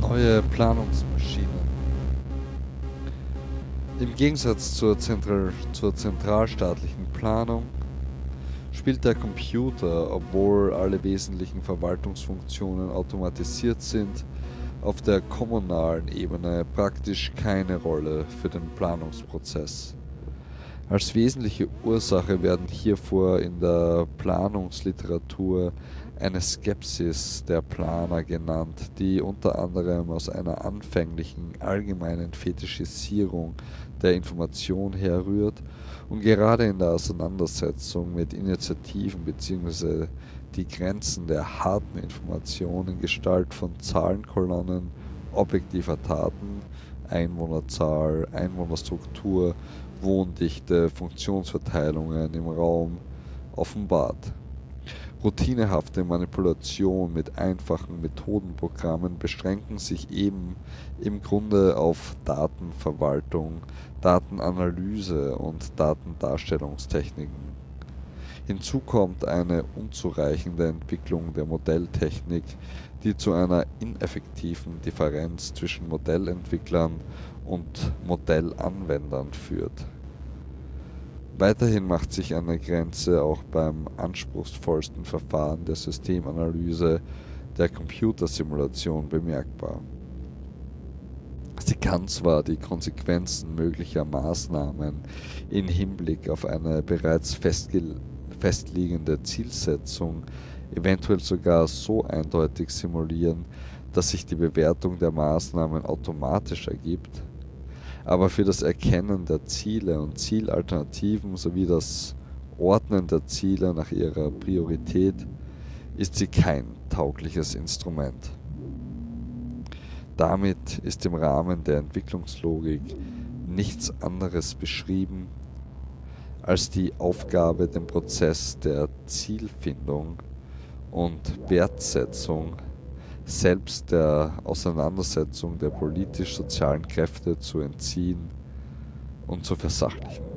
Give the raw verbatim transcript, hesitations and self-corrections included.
Neue Planungsmaschinen. Im Gegensatz zur, Zentral zur zentralstaatlichen Planung spielt der Computer, obwohl alle wesentlichen Verwaltungsfunktionen automatisiert sind, auf der kommunalen Ebene praktisch keine Rolle für den Planungsprozess. Als wesentliche Ursache werden hierfür in der Planungsliteratur eine Skepsis der Planer genannt, die unter anderem aus einer anfänglichen allgemeinen Fetischisierung der Information herrührt und gerade in der Auseinandersetzung mit Initiativen bzw. die Grenzen der harten Information in Gestalt von Zahlenkolonnen, objektiver Daten, Einwohnerzahl, Einwohnerstruktur, Wohndichte, Funktionsverteilungen im Raum offenbart. Routinehafte Manipulation mit einfachen Methodenprogrammen beschränken sich eben im Grunde auf Datenverwaltung, Datenanalyse und Datendarstellungstechniken. Hinzu kommt eine unzureichende Entwicklung der Modelltechnik, die zu einer ineffektiven Differenz zwischen Modellentwicklern und Modellanwendern führt. Weiterhin macht sich eine Grenze auch beim anspruchsvollsten Verfahren der Systemanalyse, der Computersimulation, bemerkbar. Sie kann zwar die Konsequenzen möglicher Maßnahmen im Hinblick auf eine bereits festliegende Zielsetzung eventuell sogar so eindeutig simulieren, dass sich die Bewertung der Maßnahmen automatisch ergibt, aber für das Erkennen der Ziele und Zielalternativen sowie das Ordnen der Ziele nach ihrer Priorität ist sie kein taugliches Instrument. Damit ist im Rahmen der Entwicklungslogik nichts anderes beschrieben, als die Aufgabe, den Prozess der Zielfindung und Wertsetzung selbst der Auseinandersetzung der politisch-sozialen Kräfte zu entziehen und zu versachlichen.